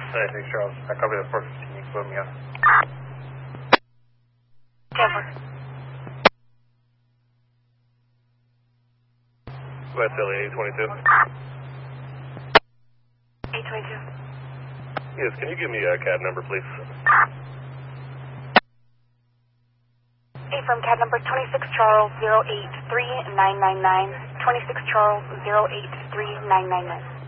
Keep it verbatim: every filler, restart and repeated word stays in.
Hey, hey, Charles. I copy the four fifteen. You can put me on. Over. West Philly, eight twenty-two. eight twenty-two. Yes, can you give me a cab number, please? Hey, from cab number twenty-six Charles zero eight three nine nine nine. twenty-six Charles zero eight three nine nine nine.